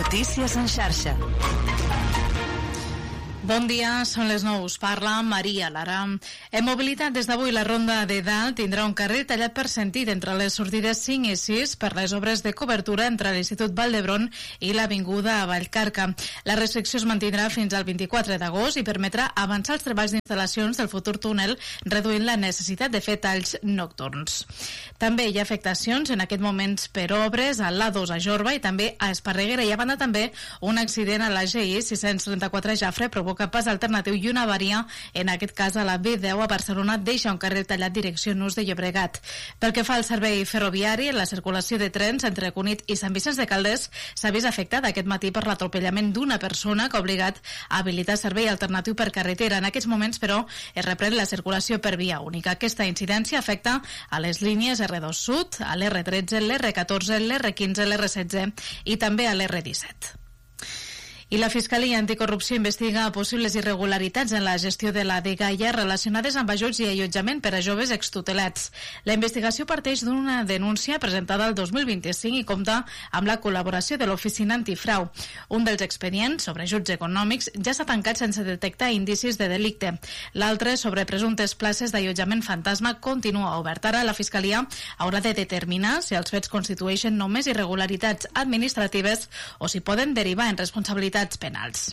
Notícies en xarxa. Bon dia, són les 9. Us parla Maria Lara. En mobilitat, des d'avui la Ronda de Dalt tindrà un carrer tallat per sentit entre les sortides 5 i 6 per les obres de cobertura entre l'Institut Vall d'Hebron i l'Avinguda a Vallcarca. La restricció es mantindrà fins al 24 d'agost i permetrà avançar els treballs d'instal·lacions del futur túnel, reduint la necessitat de fer talls nocturns. També hi ha afectacions en aquest moment per obres a l'A2 a Jorba i també a Esparreguera, i a banda també un accident a la GI 634 Jafre provoca pas alternatiu i una avaria, en aquest cas a la B10 a Barcelona, deixa un carrer tallat direcció Nus de Llobregat. Pel que fa al servei ferroviari, la circulació de trens entre Cunit i Sant Vicenç de Calders s'ha vist afectada aquest matí per l'atropellament d'una persona que ha obligat a habilitar servei alternatiu per carretera. En aquests moments, però, es reprèn la circulació per via única. Aquesta incidència afecta a les línies R2 Sud, a l'R13, l'R14, l'R15, l'R16 i també a l'R17. I la Fiscalia Anticorrupció investiga possibles irregularitats en la gestió de la dgaia relacionades amb ajuts i allotjament per a joves extutelats. La investigació parteix d'una denúncia presentada el 2025 i compta amb la col·laboració de l'Oficina Antifrau. Un dels expedients sobre ajuts econòmics ja s'ha tancat sense detectar indicis de delicte. L'altre, sobre presumptes places d'allotjament fantasma, continua obert. Ara la Fiscalia haurà de determinar si els fets constitueixen només irregularitats administratives o si poden derivar en responsabilitats penals.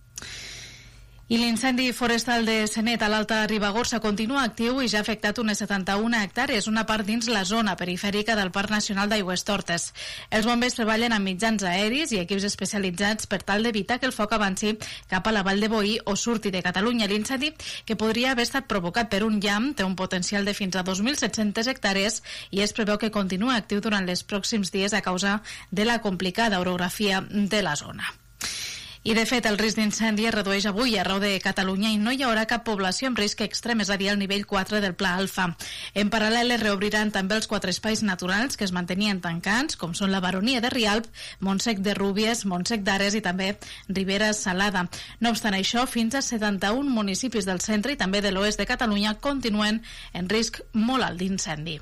I l'incendi forestal de Senet a l'Alta Ribagorça continua actiu i ja ha afectat unes 71 hectàrees, una part dins la zona perifèrica del Parc Nacional d'Aigüestortes. Els bombers treballen amb mitjans aeris i equips especialitzats per tal d'evitar que el foc avanci cap a la Vall de Boí o surti de Catalunya. L'incendi, que podria haver estat provocat per un llamp, té un potencial de fins a 2.700 hectàrees i es preveu que continuï actiu durant els pròxims dies a causa de la complicada orografia de la zona. I, de fet, el risc d'incendi es redueix avui arreu de Catalunya i no hi haurà cap població amb risc extrem, és a dir, al nivell 4 del Pla Alfa. En paral·lel, es reobriran també els 4 espais naturals que es mantenien tancats, com són la Baronia de Rialp, Montsec de Rúbies, Montsec d'Ares i també Ribera Salada. No obstant això, fins a 71 municipis del centre i també de l'oest de Catalunya continuen en risc molt alt d'incendi.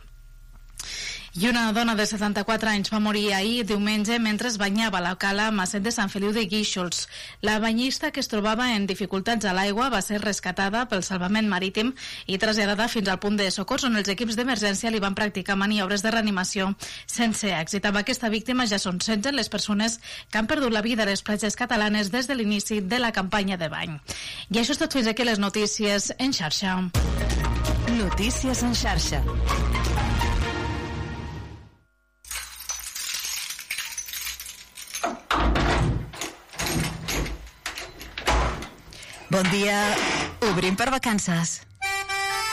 I una dona de 74 anys va morir ahir diumenge mentre es banyava a la cala Maset de Sant Feliu de Guíxols. La banyista, que es trobava en dificultats a l'aigua, va ser rescatada pel salvament marítim i traslladada fins al punt de socors, on els equips d'emergència li van practicar maniobres de reanimació sense èxit. Amb aquesta víctima ja són 16 les persones que han perdut la vida a les platges catalanes des de l'inici de la campanya de bany. I això és tot, fins aquí les notícies en xarxa. Notícies en xarxa. Bon dia. Obrim per vacances.